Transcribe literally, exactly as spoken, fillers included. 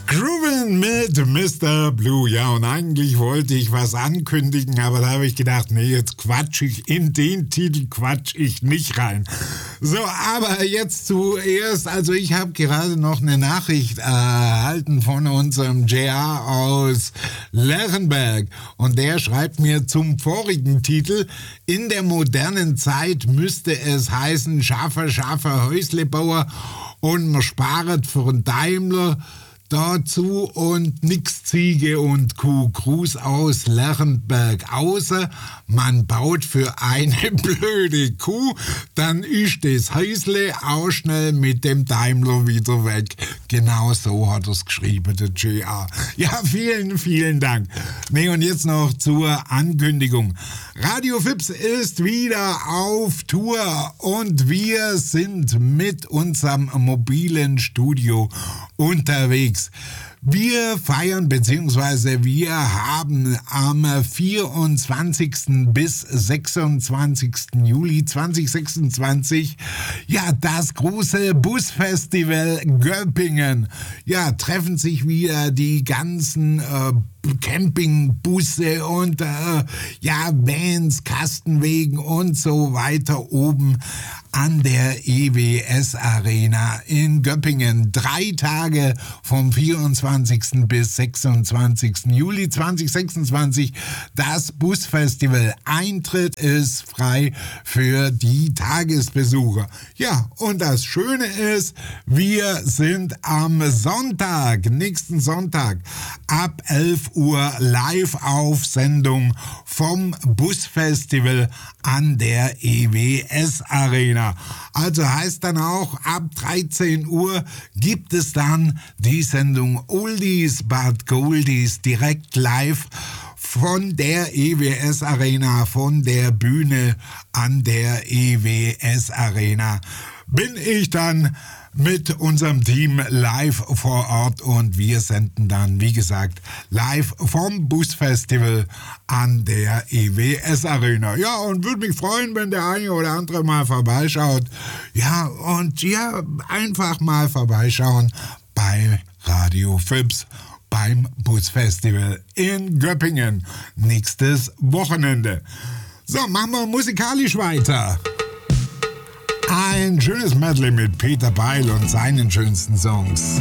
Groovin mit Mister Blue. Ja, und eigentlich wollte ich was ankündigen, aber da habe ich gedacht, nee, jetzt quatsch ich, in den Titel quatsch ich nicht rein. So, aber jetzt zuerst, also ich habe gerade noch eine Nachricht erhalten von unserem J R aus Lerchenberg und der schreibt mir zum vorigen Titel: In der modernen Zeit müsste es heißen, scharfer, scharfer Häuslebauer und man sparet für einen Daimler dazu und nix Ziege und Kuh. Gruß aus Lerchenberg. Außer man baut für eine blöde Kuh, dann ist das Häusle auch schnell mit dem Daimler wieder weg. Genau so hat es geschrieben, der J R. Ja, vielen, vielen Dank. Nee, und jetzt noch zur Ankündigung. Radio Fips ist wieder auf Tour und wir sind mit unserem mobilen Studio unterwegs. Wir feiern bzw. wir haben am vierundzwanzigsten bis sechsundzwanzigsten Juli zweitausendsechsundzwanzig ja das große Busfestival Göppingen. Ja, treffen sich wieder die ganzen äh, Campingbusse und äh, ja Vans, Kastenwegen und so weiter oben an der E W S Arena in Göppingen. Drei Tage vom vierundzwanzigsten bis sechsundzwanzigsten Juli zweitausendsechsundzwanzig das Busfestival. Eintritt ist frei für die Tagesbesucher. Ja, und das Schöne ist, wir sind am Sonntag, nächsten Sonntag ab elf Uhr live auf Sendung vom Busfestival an der E W S Arena. Also heißt dann auch, ab dreizehn Uhr gibt es dann die Sendung Oldies but Goldies direkt live von der E W S Arena, von der Bühne an der E W S Arena. Bin ich dann mit unserem Team live vor Ort und wir senden dann, wie gesagt, live vom Busfestival an der E W S Arena. Ja, und würde mich freuen, wenn der eine oder andere mal vorbeischaut. Ja, und ja, einfach mal vorbeischauen bei Radio Fips beim Busfestival in Göppingen nächstes Wochenende. So, machen wir musikalisch weiter. Ein schönes Medley mit Peter Beil und seinen schönsten Songs.